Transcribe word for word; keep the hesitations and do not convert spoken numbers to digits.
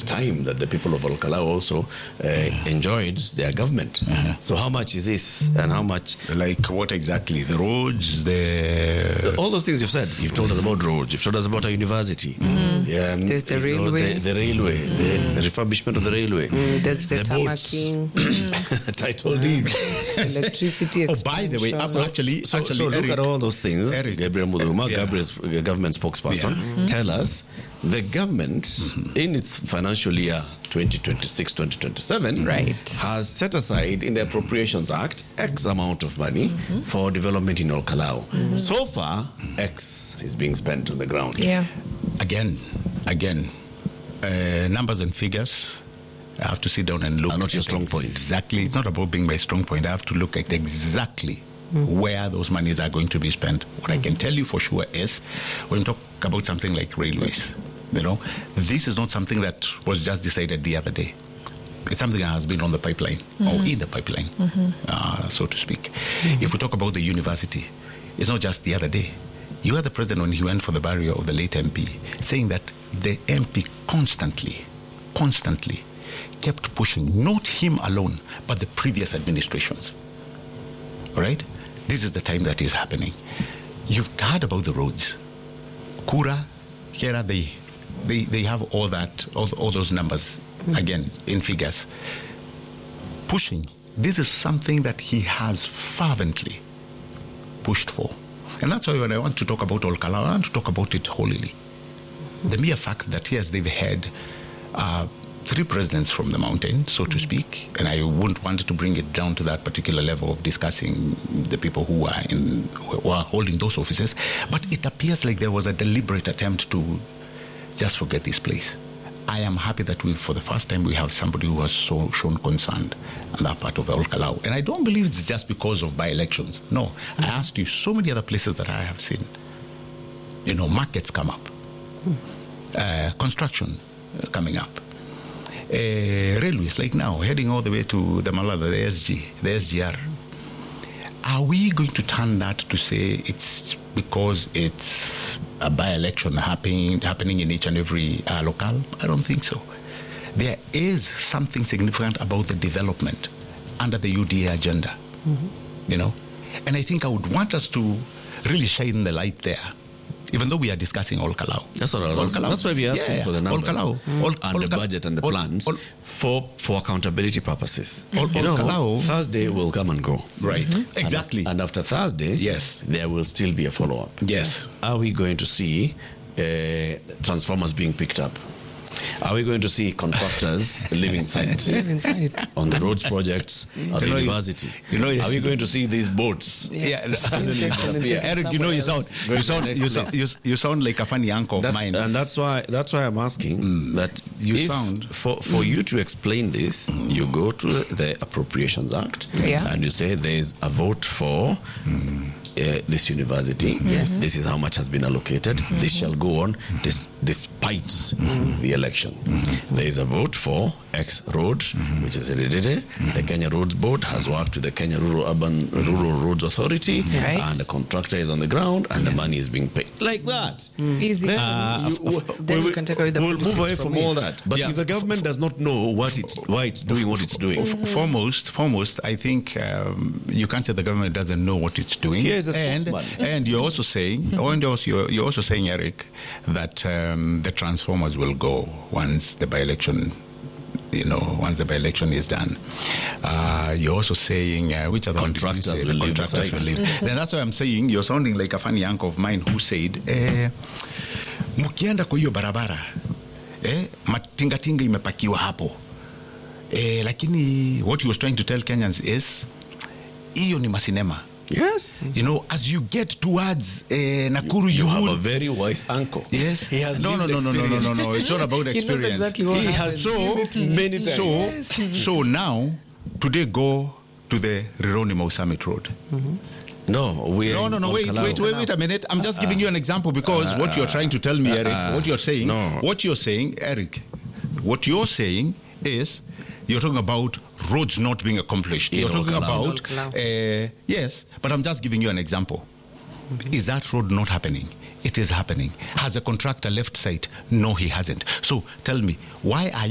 time that the people of Olkalau also uh, yeah. enjoyed their government. Uh-huh. So how much is this, and how much? Like what exactly? The roads, the all those things you've said. You've told us about roads. You've told us about a university. Mm-hmm. Yeah, there's the railway. Know, the, the railway, mm. the refurbishment of the railway. Mm, there's the, the boats, title deeds, electricity. Oh, by the way, so, actually, so, actually, so look Eric, at all those things. Eric, Gabriel Muduma, yeah. Gabriel's government spokesperson, yeah. mm-hmm. tell us the government mm-hmm. in its financial year twenty twenty-six twenty twenty-seven right. has set aside in the Appropriations Act X amount of money mm-hmm. for development in Olkalau. Mm-hmm. So far, X is being spent on the ground. Yeah. Again, again, uh, numbers and figures. I have to sit down and look. Are not your strong exactly, point. Exactly. It's not about being my strong point. I have to look at exactly mm-hmm. where those monies are going to be spent. What mm-hmm. I can tell you for sure is when we talk about something like railways, you know, this is not something that was just decided the other day. It's something that has been on the pipeline mm-hmm. or in the pipeline, mm-hmm. uh, so to speak. Mm-hmm. If we talk about the university, it's not just the other day. You heard the president when he went for the burial of the late M P saying that the M P constantly, constantly kept pushing, not him alone, but the previous administrations. All right? This is the time that is happening. You've heard about the roads. Kura, here are they. They, they have all that, all, all those numbers, mm-hmm. again, in figures. Pushing. This is something that he has fervently pushed for. And that's why when I want to talk about Olkalau, I want to talk about it wholly. The mere fact that, yes, they've had uh, three presidents from the mountain, so to speak, and I wouldn't want to bring it down to that particular level of discussing the people who are, in, who are holding those offices, but it appears like there was a deliberate attempt to just forget this place. I am happy that we, for the first time, we have somebody who has so, shown concern on that part of Olkalau. And I don't believe it's just because of by-elections. No, mm-hmm. I asked you so many other places that I have seen. You know, markets come up. Mm-hmm. Uh, construction uh, coming up. Uh, railways, like now, heading all the way to the Malala, the S G, the S G R. Are we going to turn that to say it's because it's a by-election happening, happening in each and every uh, locale? I don't think so. There is something significant about the development under the U D A agenda, mm-hmm. you know? And I think I would want us to really shine the light there, even though we are discussing Olkalau. That's what I was Olkalau. That's why we are asking yeah, for the numbers Olkalau. Mm. Ol- and Olkalau. the budget and the Ol- plans Ol- for for accountability purposes. Ol- you know, Olkalau, Thursday will come and go. Right, mm-hmm. exactly. And, and after Thursday, yes, there will still be a follow-up. Yes. Are we going to see uh, transformers being picked up? Are we going to see contractors living site on the roads projects at the you know, university? You know, are we going to see these boats? Yeah, yeah. Eric, you know, you sound you sound you sound, you, you sound like a funny uncle of that's, mine, and that's why that's why I'm asking mm. that you if, sound for for mm. you to explain this, mm. you go to the Appropriations Act yeah. and you say there is a vote for. Mm. Uh, this university, mm-hmm. yes. this is how much has been allocated, mm-hmm. this shall go on this, despite mm-hmm. the election. Mm-hmm. There is a vote for X road, mm-hmm. which is hereditary. Mm-hmm. The Kenya Roads Board has worked with the Kenya Rural Urban mm-hmm. Rural Roads Authority, right. and the contractor is on the ground, and yeah. the money is being paid. Like that. Mm. Easy. Then, uh, you, we'll, we'll, can take away the we'll move away from, from all that. But yeah. if the government does not know what it's, why it's doing what it's doing. Mm-hmm. Foremost, foremost, I think um, you can't say the government doesn't know what it's doing. Here's a and, and you're also saying, mm-hmm. and also, you're, you're also saying, Eric, that um, the transformers will go once the by-election, you know, once the by-election is done. Uh, you're also saying, uh, which other contractors will leave. Contractors will leave. Then that's why I'm saying, you're sounding like a funny uncle of mine who said, eh, mukienda kwa hiyo barabara, eh, matingatinga imepakiwa hapo. Eh, lakini what he was trying to tell Kenyans is, hiyo ni masinema. Yes. You know, as you get towards uh, Nakuru, you, you have will, a very wise uncle. Yes. He has no, no, no, no, no, no, no, no. It's not about experience. He knows exactly what he has so, seen it many times. So, yes. so now, today go to the Rironi Summit Road. Mm-hmm. No, we no, no, no. Wait, wait, wait, wait a minute. I'm just uh, giving you an example because uh, what you're trying to tell me, Eric, uh, what you're saying, no. what you're saying, Eric, what you're saying is you're talking about roads not being accomplished. You're talking about, uh, yes, but I'm just giving you an example. Mm-hmm. Is that road not happening? It is happening. Has a contractor left site? No, he hasn't. So tell me, why are